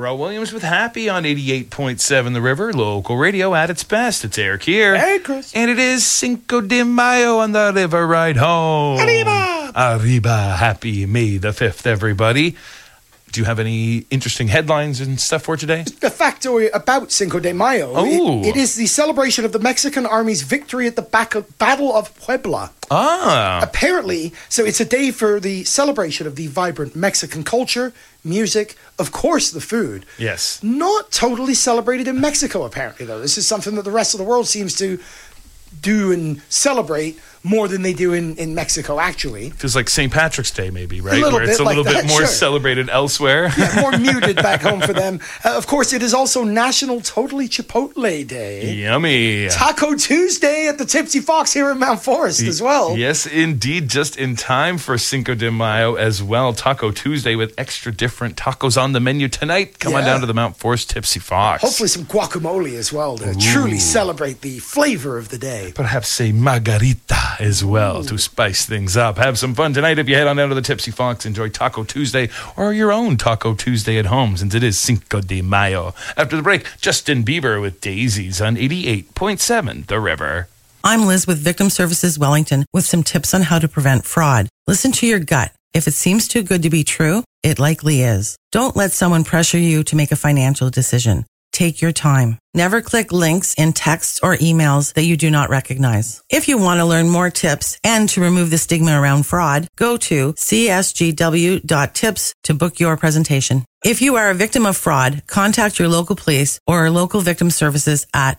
Pharrell Williams with Happy on 88.7 The River, local radio at its best. It's Eric here. Hey, Chris. And it is Cinco de Mayo on the river ride home. Arriba! Arriba. Happy May the 5th, everybody. Do you have any interesting headlines and stuff for today? The factoid about Cinco de Mayo. Oh. It is the celebration of the Mexican army's victory at the Battle of Puebla. Apparently, so it's a day for the celebration of the vibrant Mexican culture, music, of course, the food. Yes. Not totally celebrated in Mexico, apparently, though. This is something that the rest of the world seems to do and celebrate more than they do in Mexico, actually. Feels like St. Patrick's Day, maybe, right? Where it's a little bit more sure. celebrated elsewhere. Yeah, more muted back home for them. Of course, it is also National Totally Chipotle Day. Yummy. Taco Tuesday at the Tipsy Fox here in Mount Forest as well. Yes, indeed. Just in time for Cinco de Mayo as well. Taco Tuesday with extra different tacos on the menu tonight. Come on down to the Mount Forest Tipsy Fox. Hopefully some guacamole as well to truly celebrate the flavor of the day. Perhaps a margarita as well to spice things up. Have some fun tonight if you head on down to the Tipsy Fox. Enjoy Taco Tuesday or your own Taco Tuesday at home, since it is Cinco de Mayo. After the break, Justin Bieber with Daisies on 88.7 The River. I'm Liz with Victim Services Wellington with some tips on how to prevent fraud. Listen to your gut. If it seems too good to be true, it likely is. Don't let someone pressure you to make a financial decision. Take your time. Never click links in texts or emails that you do not recognize. If you want to learn more tips and to remove the stigma around fraud, go to csgw.tips to book your presentation. If you are a victim of fraud, contact your local police or local victim services at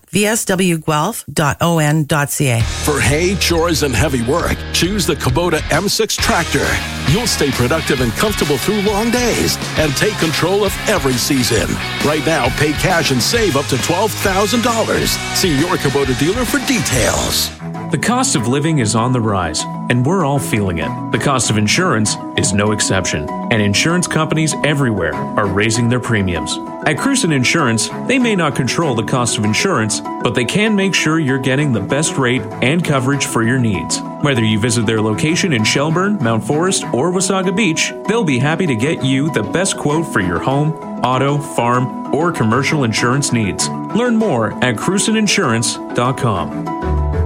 vswguelph.on.ca. For hay, chores, and heavy work, choose the Kubota M6 tractor. You'll stay productive and comfortable through long days and take control of every season. Right now, pay cash and save up to $12,000. See your Kubota dealer for details. The cost of living is on the rise, and we're all feeling it. The cost of insurance is no exception, and insurance companies everywhere are raising their premiums. At Cruson Insurance, they may not control the cost of insurance, but they can make sure you're getting the best rate and coverage for your needs. Whether you visit their location in Shelburne, Mount Forest, or Wasaga Beach, they'll be happy to get you the best quote for your home, auto, farm, or commercial insurance needs. Learn more at crusoninsurance.com.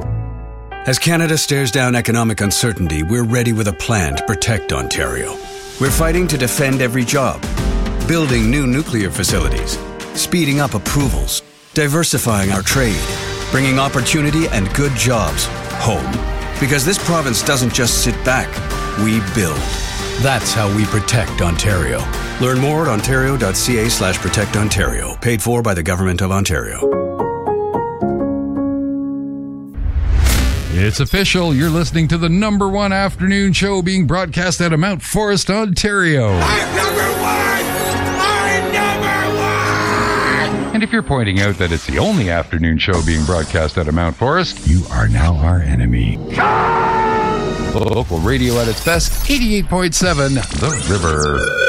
As Canada stares down economic uncertainty, we're ready with a plan to protect Ontario. We're fighting to defend every job, building new nuclear facilities, speeding up approvals, diversifying our trade, bringing opportunity and good jobs home. Because this province doesn't just sit back, we build. That's how we protect Ontario. Learn more at ontario.ca/protectontario. Paid for by the Government of Ontario. It's official. You're listening to the number one afternoon show being broadcast out of Mount Forest, Ontario. I'm number one! I'm number one! And if you're pointing out that it's the only afternoon show being broadcast out of Mount Forest, you are now our enemy. Local radio at its best, 88.7 The River.